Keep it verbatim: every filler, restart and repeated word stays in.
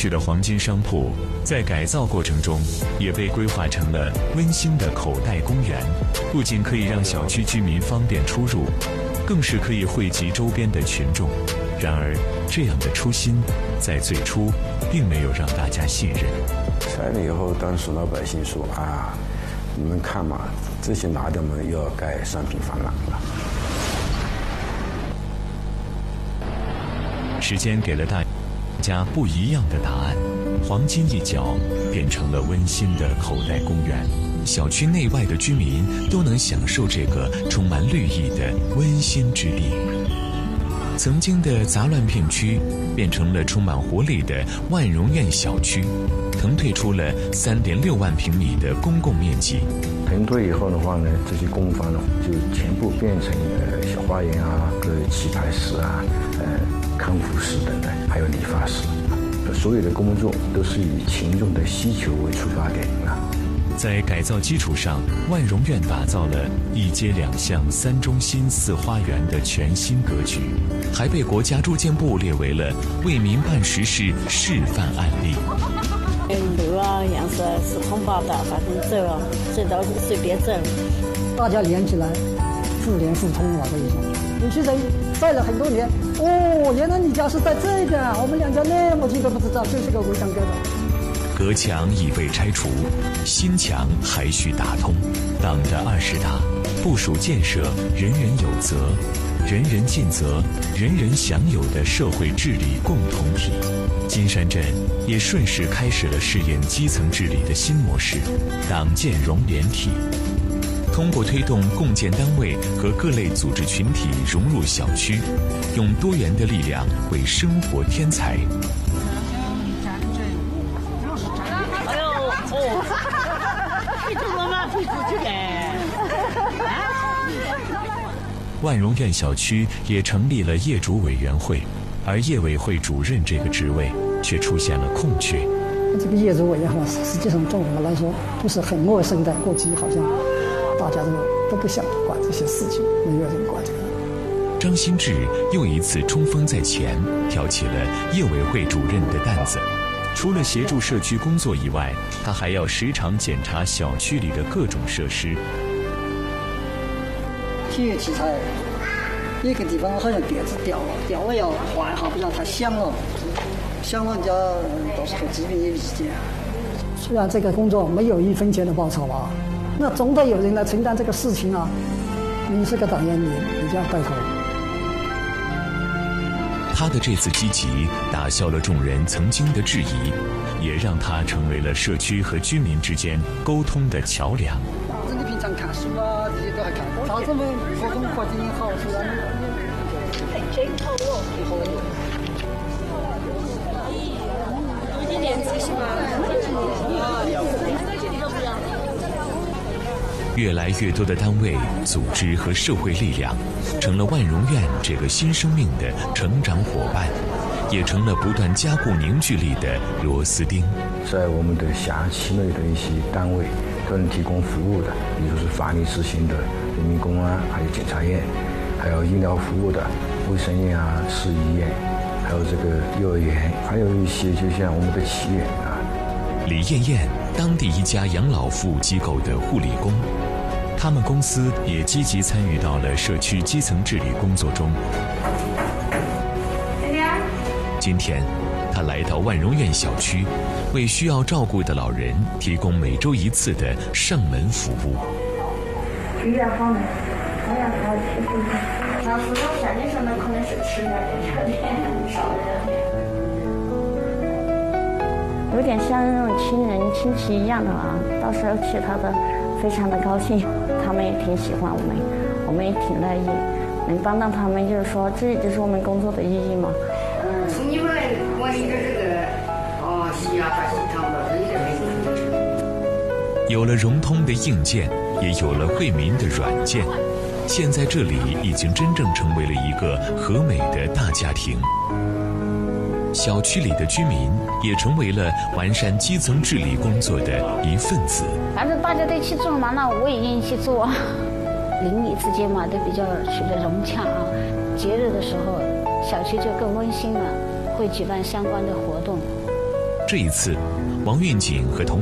区的黄金商铺，在改造过程中也被规划成了温馨的口袋公园，不仅可以让小区居民方便出入，更是可以惠及周边的群众。然而，这样的初心，在最初并没有让大家信任。 拆了以后，当时老百姓说啊，你们看嘛，这些拿掉嘛，又要盖商品房了。 时间给了大家不一样的答案，黄金一角变成了温馨的口袋公园，小区内外的居民都能享受这个充满绿意的温馨之地。曾经的杂乱片区变成了充满活力的万荣苑小区，腾退出了三点六万平米的公共面积。 腾退以后的话呢，这些公房呢就全部变成呃小花园啊、个棋牌室啊、呃康复室等等，还有理发室。所有的工作都是以群众的需求为出发点啊。 在改造基础上，万荣苑打造了一街两巷三中心四花园的全新格局，还被国家住建部列为了为民办实事示范案例。 路啊，样式四通八达，反正走啊，走到随便走。 大家连起来，互联互通了，可以说。有些人在了很多年，哦，原来你家是在这个，我们两家那么近都不知道，就是个围墙疙瘩。 隔墙已被拆除，新墙还需打通。党的二十大部署建设人人有责、人人尽责、人人享有的社会治理共同体。金山镇也顺势开始了试验基层治理的新模式，党建融联体。通过推动共建单位和各类组织群体融入小区，用多元的力量为生活添彩。万荣苑小区也成立了业主委员会，而业委会主任这个职位却出现了空缺。 这个业主委员会实际上对我们来说不是很陌生的，过去好像大家都都不想管这些事情，没有人管这个。 张新志又一次冲锋在前，挑起了业委会主任的担子。除了协助社区工作以外，他还要时常检查小区里的各种设施。 体育器材，一个地方好像垫子掉了，掉了要换好，不然它响了，响了人家到时候疾病也理解。虽然这个工作没有一分钱的报酬啊，那总得有人来承担这个事情啊。你是个党员，你你就要带头。 他的这次积极打消了众人曾经的质疑，也让他成为了社区和居民之间沟通的桥梁。 你平常看书啊，这些都还看。啥子们活动活挺好，是吧？ 真好哦， 挺好的。 已经练习是吗？ 越来越多的单位、组织和社会力量，成了万荣苑这个新生命的成长伙伴，也成了不断加固凝聚力的螺丝钉。 在我们的辖区内的一些单位都能提供服务的，比如是法律执行的人民公安，还有检察院，还有医疗服务的卫生院啊、市医院，还有这个幼儿园，还有一些就像我们的企业啊。 李艳艳，当地一家养老服务机构的护理工，他们公司也积极参与到了社区基层治理工作中。今天，他来到万荣苑小区，为需要照顾的老人提供每周一次的上门服务。 医院方面，医院方面，那辅导下你说那可能是吃点点点少点。 有点像那种亲人亲戚一样的啊，到时候去他的非常的高兴，他们也挺喜欢我们，我们也挺乐意，能帮到他们，就是说这就是我们工作的意义嘛。 嗯，从你们我一个这个哦，洗牙把洗烫到这一点没用。 有了融通的硬件，也有了惠民的软件，现在这里已经真正成为了一个和美的大家庭。小区里的居民也成为了完善基层治理工作的一份子。 反正大家都一起做嘛，那我也愿意去做。邻里之间嘛，都比较取得融洽啊。节日的时候，小区就更温馨了，会举办相关的活动。 这一次，王运锦和同